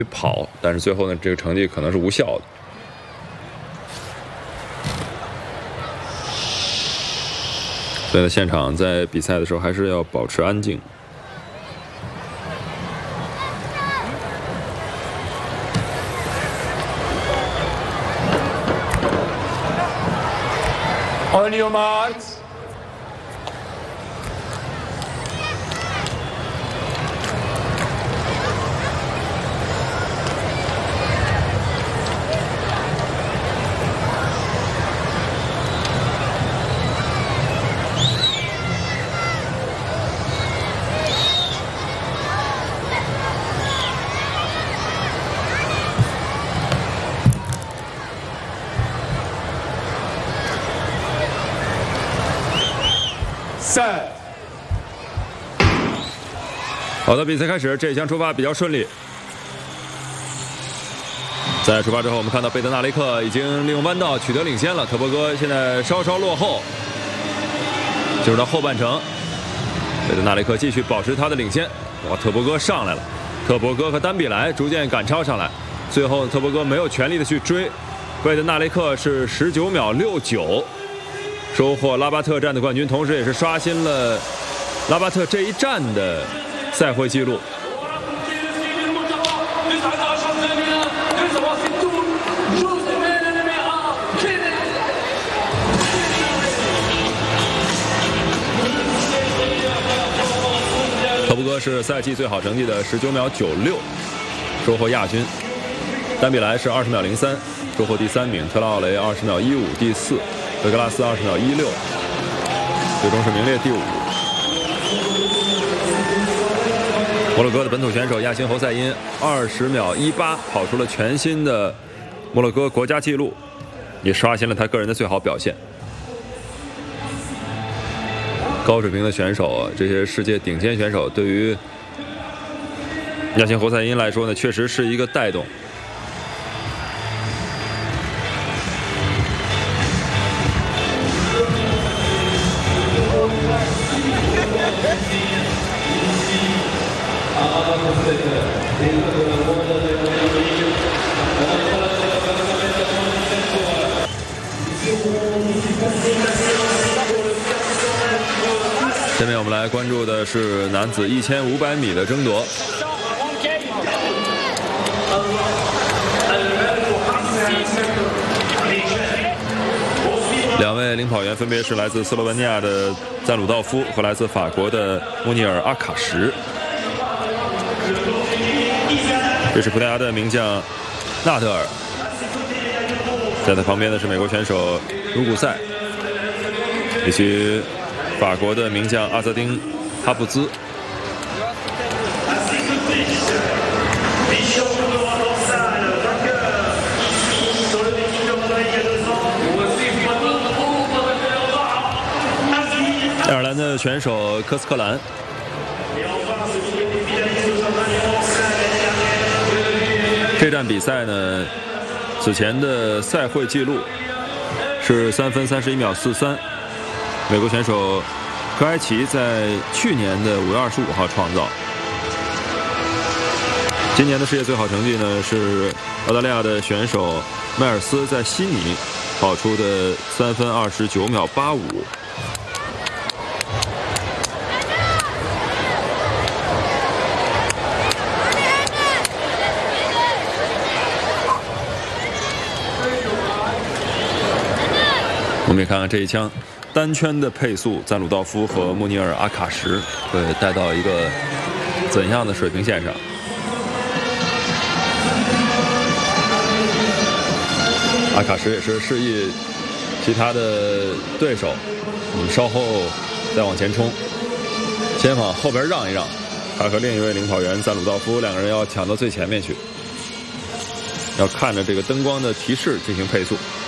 跑，但是最后呢，这个成绩可能是无效的。所以呢，现场在比赛的时候还是要保持安静。 On your marks. Set. 好的，比赛开始，这一枪出发比较顺利。在出发之后，我们看到贝德纳雷克已经利用弯道取得领先了，特伯戈现在稍稍落后。进入到后半程，贝德纳雷克继续保持他的领先。哇，特伯戈上来了，特伯戈和丹比莱逐渐赶超上来，最后特伯戈没有全力的去追，贝德纳雷克是19秒69。收获拉巴特站的冠军，同时也是刷新了拉巴特这一站的赛会纪录。特伯戈是赛季最好成绩的19秒96，收获亚军。丹比莱是20秒03，收获第3名。特拉奥雷20秒15，第4。德格拉斯20秒16，最终是名列第5。摩洛哥的本土选手亚辛侯赛因20秒18跑出了全新的摩洛哥国家纪录，也刷新了他个人的最好表现。高水平的选手，这些世界顶尖选手，对于亚辛侯赛因来说呢，确实是一个带动。下面我们来关注的是男子1500米的争夺。两位领跑员分别是来自斯洛文尼亚的赞鲁道夫和来自法国的穆尼尔·阿卡什。这是葡萄牙的名将纳德尔，在他旁边的是美国选手卢古塞，以及法国的名将阿泽丁·哈布兹。爱尔兰的选手科斯克兰。这站比赛呢，此前的赛会纪录是3分31秒43，美国选手科埃奇在去年的5月25号创造。今年的世界最好成绩呢是澳大利亚的选手迈尔斯在悉尼跑出的3分29秒85。我们也看看这一枪单圈的配速，赞鲁道夫和穆尼尔·阿卡什会带到一个怎样的水平线上？阿卡什也是示意其他的对手，你们稍后再往前冲，先往后边让一让。他和另一位领跑员赞鲁道夫两个人要抢到最前面去，要看着这个灯光的提示进行配速。